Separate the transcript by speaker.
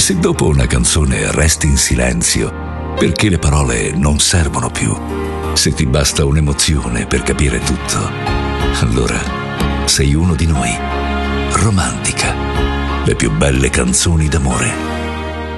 Speaker 1: Se dopo una canzone resti in silenzio perché le parole non servono più, se ti basta un'emozione per capire tutto, allora sei uno di noi. Romantica, le più belle canzoni d'amore.